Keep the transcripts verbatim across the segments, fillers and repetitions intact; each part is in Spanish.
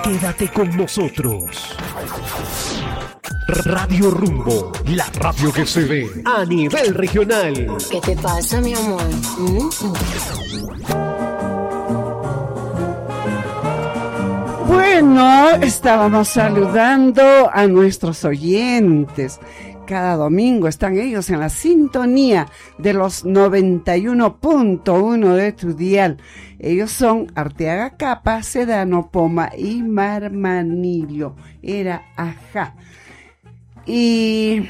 Quédate con nosotros. Radio Rumbo, la radio que se ve a nivel regional. ¿Qué te pasa, mi amor? ¿Mm? Bueno, estábamos saludando a nuestros oyentes. Cada domingo están ellos en la sintonía de los noventa y uno punto uno de tu dial. Ellos son Arteaga Capa, Sedano, Poma y Marmanillo. Era ajá. Y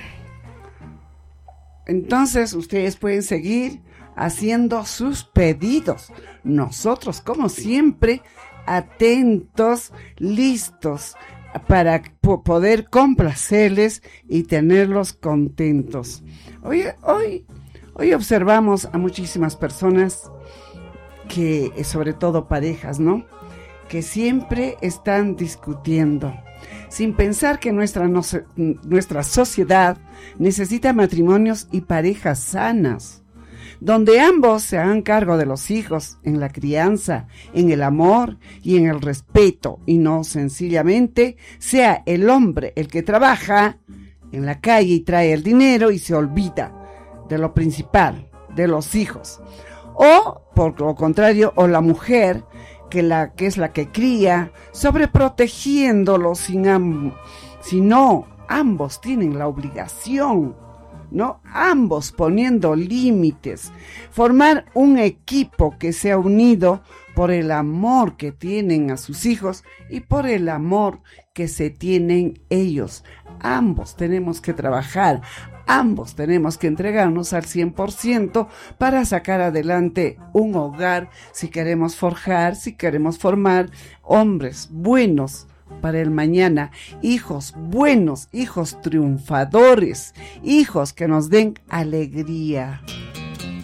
entonces ustedes pueden seguir haciendo sus pedidos. Nosotros, como siempre, atentos, listos para poder complacerles y tenerlos contentos. Hoy, hoy, hoy observamos a muchísimas personas que, sobre todo parejas, ¿no?, que siempre están discutiendo, sin pensar que nuestra, no, nuestra sociedad necesita matrimonios y parejas sanas, donde ambos se hagan cargo de los hijos, en la crianza, en el amor y en el respeto, y no sencillamente sea el hombre el que trabaja en la calle y trae el dinero y se olvida de lo principal, de los hijos. O, por lo contrario, o la mujer, que, la, que es la que cría, sobreprotegiéndolo, sin am- sino ambos tienen la obligación, ¿no? Ambos poniendo límites, formar un equipo que sea unido por el amor que tienen a sus hijos y por el amor que se tienen ellos. Ambos tenemos que trabajar, ambos tenemos que entregarnos al cien por ciento para sacar adelante un hogar, si queremos forjar, si queremos formar hombres buenos para el mañana, hijos buenos, hijos triunfadores, hijos que nos den alegría.